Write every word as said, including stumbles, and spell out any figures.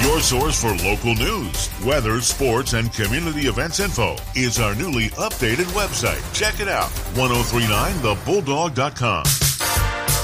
Your source for local news, weather, sports, and community events info is our newly updated website. Check it out, ten thirty-nine the bulldog dot com.